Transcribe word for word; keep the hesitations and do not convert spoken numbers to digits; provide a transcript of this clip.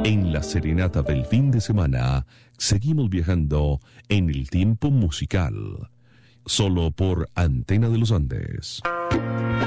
En la serenata del fin de semana, seguimos viajando en el tiempo musical, solo por Antena de los Andes.